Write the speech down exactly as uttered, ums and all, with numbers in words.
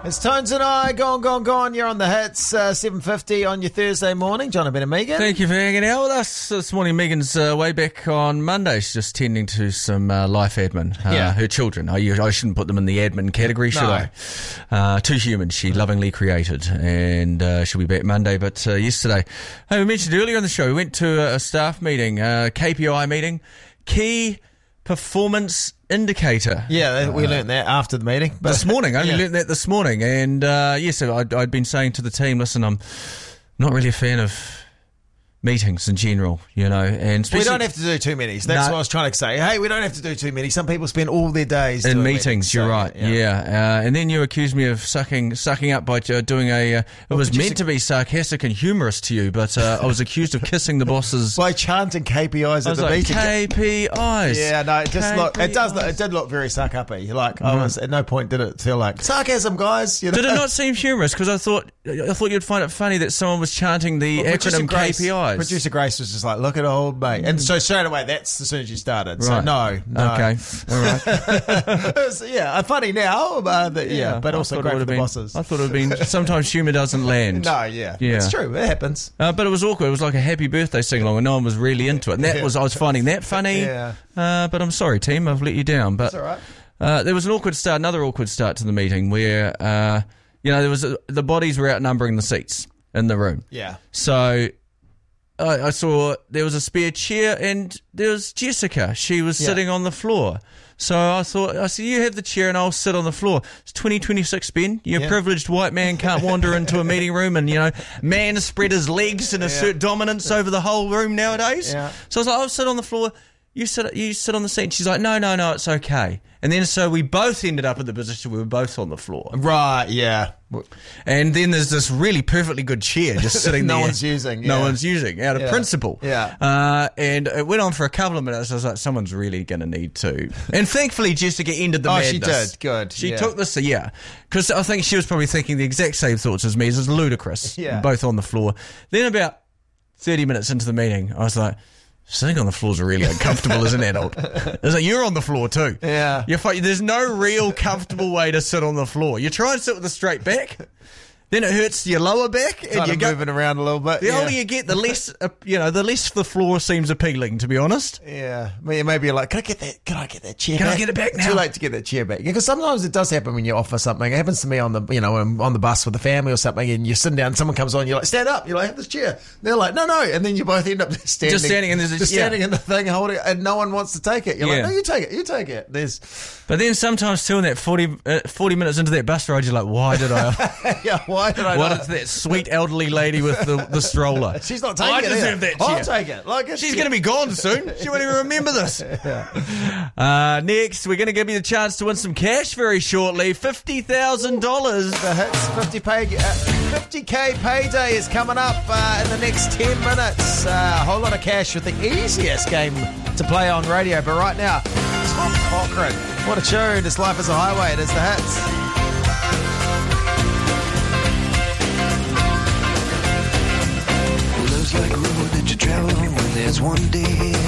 It's Tones and I, gone, gone, gone. You're on the hits, uh, seven fifty on your Thursday morning. John, and Megan. Thank you for hanging out with us this morning. Megan's uh, way back on Monday. She's just tending to some uh, life admin. Uh, Yeah. Her children. I, I shouldn't put them in the admin category, should No. I? Uh, two humans she lovingly created, and uh, she'll be back Monday. But uh, yesterday, hey, we mentioned earlier in the show, we went to a, a staff meeting, uh, K P I meeting, Key Performance Indicator. Yeah, we learnt that after the meeting. But This morning, I only Yeah. learnt that this morning, and uh, yes, I'd, I'd been saying to the team, listen, I'm not really a fan of meetings in general, you know, and we especially don't have to do too many. So that's No. what I was trying to say. Hey, we don't have to do too many. Some people spend all their days in doing meetings. You're so, right, yeah. Uh, and then you accused me of sucking, sucking up by uh, doing a. Uh, it was just meant a- to be sarcastic and humorous to you, but uh, I was accused of kissing the boss's. By chanting K P Is I at was the like, meeting. K P Is. Yeah, no, it just look. It does. Look, K P Is. it did look very suck uppy. Like I was at no point did it feel like sarcasm, guys. You know? Did it not seem humorous? Because I thought I thought you'd find it funny that someone was chanting the Well, Producer acronym Grace- K P Is. Producer Grace was just like, look at old mate. And so straight away, that's as soon as you started. So Right. no, no. Okay, all right. It was, yeah, uh, funny now, uh, that, yeah, but I also thought it great would for have the been, bosses. I thought it would have been. Sometimes humour doesn't land. No, yeah, Yeah. it's true. It happens. Uh, but it was awkward. It was like a happy birthday sing along, and no one was really into it. And that Yeah. was I was finding that funny. Yeah. Uh, but I'm sorry, team, I've let you down. But That's all right. uh, there was an awkward start, another awkward start to the meeting where uh, you know there was a, the bodies were outnumbering the seats in the room. Yeah. So I, I saw there was a spare chair, and there was Jessica. She was Yeah. sitting on the floor. So I thought, I said, you have the chair and I'll sit on the floor. It's twenty twenty-six, Ben. Your Yeah. privileged white man can't wander into a meeting room and, you know, man spread his legs and assert dominance over the whole room nowadays. Yeah. So I was like, I'll sit on the floor. You sit, you sit on the seat. And she's like, no, no, no, it's okay. And then so we both ended up in the position we were both on the floor. Right. Yeah. And then there's this really perfectly good chair just sitting No there. one's using, No yeah. one's using, out of Yeah. principle. Yeah. Uh, and it went on for a couple of minutes. I was like, someone's really going to need to. And thankfully, Jessica ended the Oh, madness. she did. Good. She Yeah. took this, yeah. Because I think she was probably thinking the exact same thoughts as me. This is ludicrous. Yeah. Both on the floor. Then about thirty minutes into the meeting, I was like, sitting on the floor is really uncomfortable as an adult. It's like, you're on the floor too. Yeah. You're fi- there's no real comfortable way to sit on the floor. You try and sit with a straight back, then it hurts your lower back, and Kind you of go. moving around a little bit. The yeah. older you get, the less uh, you know. The less the floor seems appealing, to be honest. Yeah, maybe maybe you're like, can I get that? Can I get that chair? Can I back? get it back now? Too late to get that chair back. Because sometimes it does happen when you offer something. It happens to me on the, you know, when I'm on the bus with the family or something, and you're sitting down, and someone comes on, you're like, stand up. You're like, have this chair. And they're like, no, no, and then you both end up standing, Just standing, and there's a- just yeah. standing in the thing, holding it, and no one wants to take it. You're like, Yeah. no, you take it, you take it. There's, But then sometimes too, in that forty, uh, forty minutes into that bus ride, you're like, why did I? yeah, why did I? What not? is that sweet elderly lady with the, the stroller? She's not taking I it. deserve either. that chair. I'll take it. Like it's, She's going to be gone soon. She won't even remember this. Uh, next, we're going to give you the chance to win some cash very shortly. fifty thousand dollars. The hits fifty pay, uh, fifty K payday is coming up uh, in the next ten minutes. Uh, a whole lot of cash with the easiest game to play on radio. But right now, Tom Cochrane. What a tune. It's Life is a Highway. It is the hits. Love's like a road that you travel on when there's one day